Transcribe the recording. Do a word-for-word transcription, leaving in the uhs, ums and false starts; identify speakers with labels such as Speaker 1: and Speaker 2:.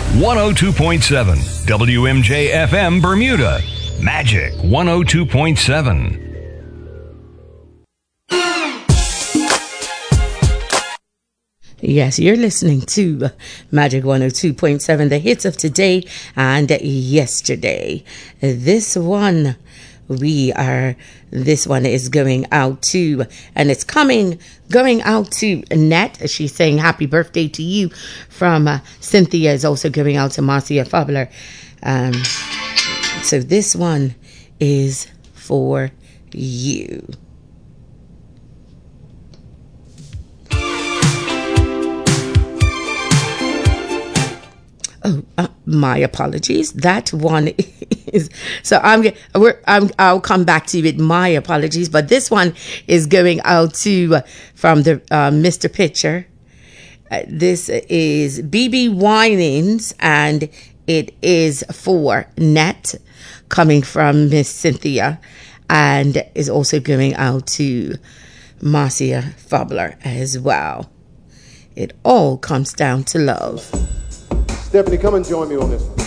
Speaker 1: one oh two point seven W M J F M Bermuda. Magic one oh two point seven.
Speaker 2: Yes, you're listening to Magic one oh two point seven, the hits of today and yesterday. This one, we are, this one is going out to, and it's coming, going out to Annette. She's saying happy birthday to you from uh, Cynthia is also going out to Marcia Fabler. Um, so this one is for you. Oh, uh, my apologies. That one is so. I'm. We're. I'm. I'll come back to you with my apologies. But this one is going out to uh, from the uh, Mister Pitcher. Uh, this is B B Winans, and it is for Net, coming from Miss Cynthia, and is also going out to Marcia Fabler as well. It all comes down to love.
Speaker 3: Stephanie, come and join me on this one.